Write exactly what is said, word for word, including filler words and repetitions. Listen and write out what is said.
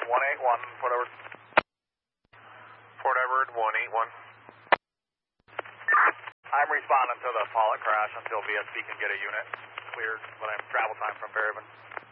one eight one, Fort Edward. Fort Edward, one eight one. I'm responding to the Pollock crash until V S P can get a unit cleared, but I'm travel time from Fairhaven.